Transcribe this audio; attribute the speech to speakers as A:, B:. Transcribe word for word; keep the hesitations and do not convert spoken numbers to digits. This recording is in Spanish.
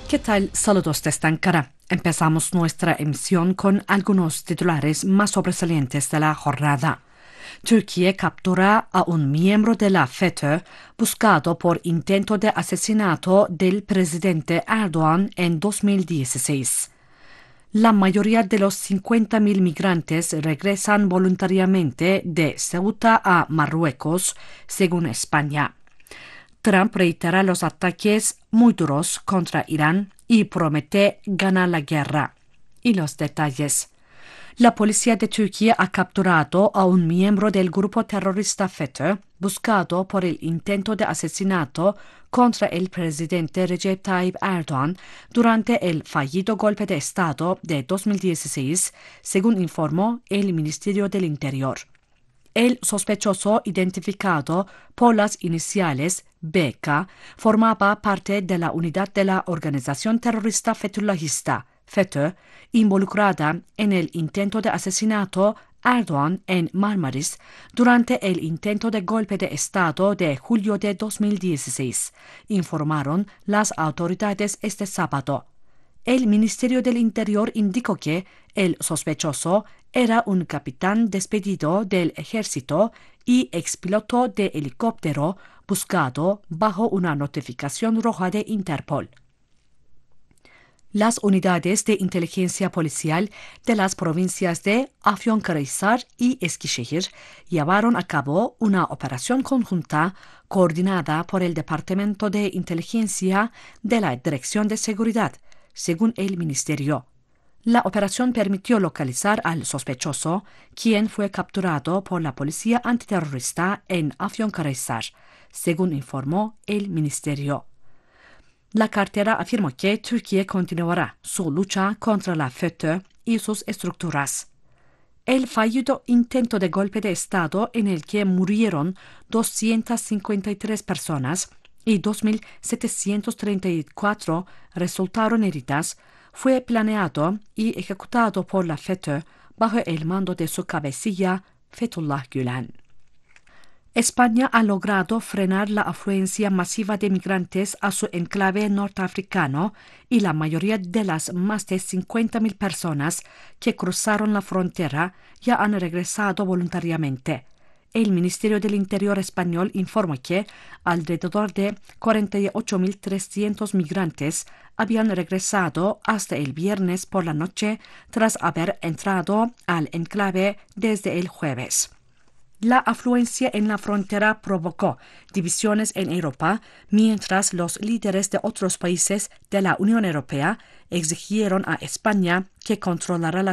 A: ¿Qué tal? Saludos desde Ankara. Empezamos nuestra emisión con algunos titulares más sobresalientes de la jornada. Turquía captura a un miembro de la FETÖ buscado por intento de asesinato del presidente Erdogan en dos mil dieciséis. La mayoría de los cincuenta mil migrantes regresan voluntariamente de Ceuta a Marruecos, según España. Trump reitera los ataques muy duros contra Irán y promete ganar la guerra. Y los detalles. La policía de Turquía ha capturado a un miembro del grupo terrorista FETÖ, buscado por el intento de asesinato contra el presidente Recep Tayyip Erdogan durante el fallido golpe de Estado de dos mil dieciséis, según informó el Ministerio del Interior. El sospechoso, identificado por las iniciales B K, formaba parte de la unidad de la organización terrorista fetullahista, FETÖ, involucrada en el intento de asesinato a Erdogan en Marmaris durante el intento de golpe de Estado de julio de dos mil dieciséis, informaron las autoridades este sábado. El Ministerio del Interior indicó que el sospechoso era un capitán despedido del ejército y expiloto de helicóptero buscado bajo una notificación roja de Interpol. Las unidades de inteligencia policial de las provincias de Afyonkarahisar y Eskişehir llevaron a cabo una operación conjunta coordinada por el Departamento de Inteligencia de la Dirección de Seguridad, según el ministerio. La operación permitió localizar al sospechoso, quien fue capturado por la policía antiterrorista en Afyonkarahisar, según informó el ministerio. La cartera afirmó que Turquía continuará su lucha contra la FETÖ y sus estructuras. El fallido intento de golpe de Estado en el que murieron doscientas cincuenta y tres personas y dos mil setecientas treinta y cuatro resultaron heridas, fue planeado y ejecutado por la FETÖ bajo el mando de su cabecilla, Fethullah Gülen. España ha logrado frenar la afluencia masiva de migrantes a su enclave norteafricano y la mayoría de las más de cincuenta mil personas que cruzaron la frontera ya han regresado voluntariamente. El Ministerio del Interior español informó que alrededor de cuarenta y ocho mil trescientos migrantes habían regresado hasta el viernes por la noche tras haber entrado al enclave desde el jueves. La afluencia en la frontera provocó divisiones en Europa, mientras los líderes de otros países de la Unión Europea exigieron a España que controlara la